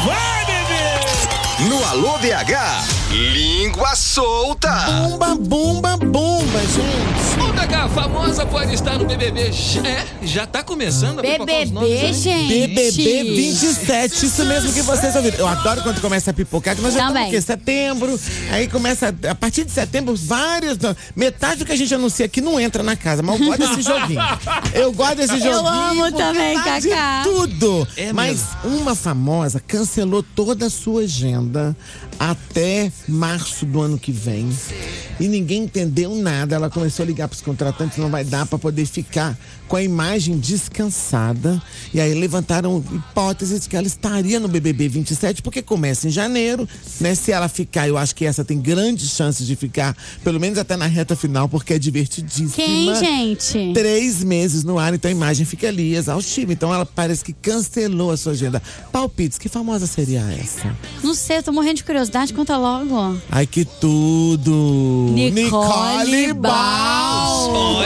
Vai, bebê! No Alô BH, língua solta. Bumba, bumba, bumba, gente. O BH famosa pode estar no BBB. Já tá começando a pipocar os nomes, BBB, gente. BBB 27, isso mesmo que vocês ouviram. Eu adoro quando começa a pipocar, que nós já estamos aqui, setembro, aí começa, a partir de setembro, metade do que a gente anuncia aqui não entra na casa, mas eu gosto desse joguinho. Eu gosto desse joguinho. Eu amo também, Cacá. De tudo. Mas uma famosa cancelou toda a sua agenda até março do ano que vem. E ninguém entendeu nada. Ela começou a ligar para os contratantes, não vai dar para poder ficar com a imagem descansada. E aí levantaram hipóteses de que ela estaria no BBB 27, porque começa em janeiro, né? Se ela ficar, eu acho que essa tem grandes chances de ficar, pelo menos até na reta final, porque é divertidíssima. Quem, gente? 3 meses no ar, então a imagem fica ali, exaustiva. Então ela parece que cancelou a sua agenda. Palpites, que famosa seria essa? Não sei, eu tô morrendo de curiosidade, conta logo. Ai, que tudo! Nicole Ball!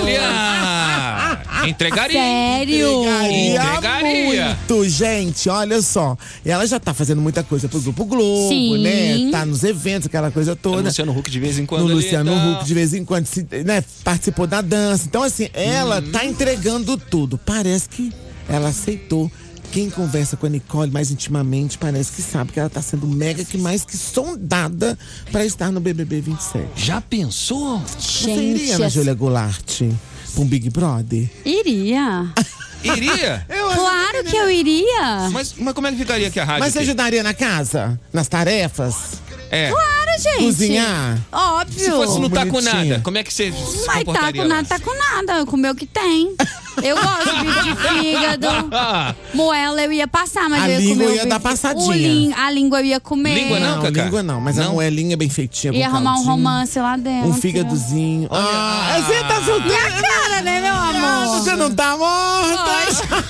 Olha! Entregaria. Sério? Entregaria. Muito, gente, olha só. Ela já tá fazendo muita coisa pro Grupo Globo, Sim. né? Tá nos eventos, aquela coisa toda. No Luciano Huck de vez em quando. No Luciano Huck de vez em quando, né? Participou da dança. Então, assim, ela tá entregando tudo. Parece que ela aceitou. Quem conversa com a Nicole mais intimamente parece que sabe que ela tá sendo mega que mais que sondada pra estar no BBB 27. Já pensou? Você iria na Júlia Goulart pra um Big Brother? Iria. Iria? Claro que eu iria. Mas como é que ficaria aqui a rádio? Mas você aqui? ajudaria na casa? Nas tarefas? Claro, gente. Cozinhar? Óbvio. Se fosse no tá com Bonitinha. nada, como é que você se Mas comportaria lá? tá com nada, comer o que tem. Eu gosto de bife de fígado. Moela eu ia passar, mas A eu ia língua comer ia o dar bife. passadinha. A língua eu ia comer. Língua não, Cacá? Língua não, mas a Não? moelinha bem feitinha. Ia com arrumar um caldinho, romance lá dentro. Um fígadozinho. Você tá solteira? Minha cara, né, meu amor? Você não tá morta?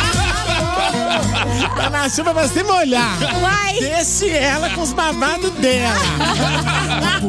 Tá na chuva pra se molhar. Uai. Deixe ela com os babados dela.